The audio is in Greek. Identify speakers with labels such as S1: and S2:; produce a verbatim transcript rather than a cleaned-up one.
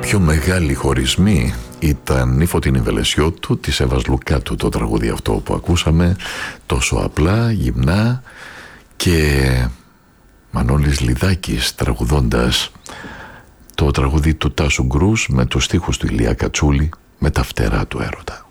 S1: πιο μεγάλοι χωρισμοί ήταν η Φωτεινή Βελεσιώτου, της Εύας Λουκάτου, το τραγούδι αυτό που ακούσαμε, τόσο απλά, γυμνά, και Μανώλης Λιδάκης τραγουδώντας το τραγούδι του Τάσου Γκρούς με τους στίχους του Ηλία Κατσούλη, με τα φτερά του έρωτα.